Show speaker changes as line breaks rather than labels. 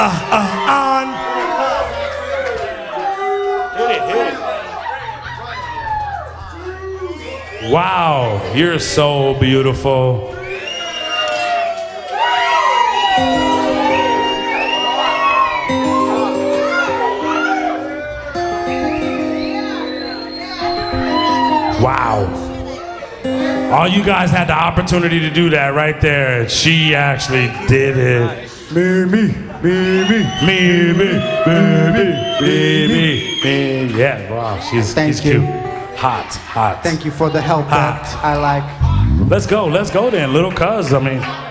on. Hit it. Wow, you're so beautiful. Wow. All you guys had the opportunity to do that right there. She actually did it. Me. Yeah, wow, she's cute. Hot.
Thank you for the help that I like.
Let's go then, little cuz. I mean,